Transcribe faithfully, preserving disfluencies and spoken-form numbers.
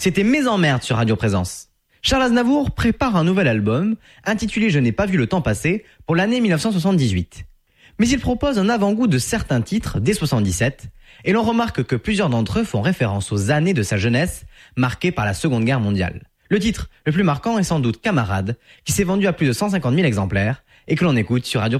C'était Mes emmerdes sur Radio Présence. Charles Aznavour prépare un nouvel album intitulé Je n'ai pas vu le temps passer pour l'année dix-neuf cent soixante-dix-huit. Mais il propose un avant-goût de certains titres dès soixante-dix-sept et l'on remarque que plusieurs d'entre eux font référence aux années de sa jeunesse marquées par la Seconde Guerre mondiale. Le titre le plus marquant est sans doute Camarade, qui s'est vendu à plus de cent cinquante mille exemplaires et que l'on écoute sur Radio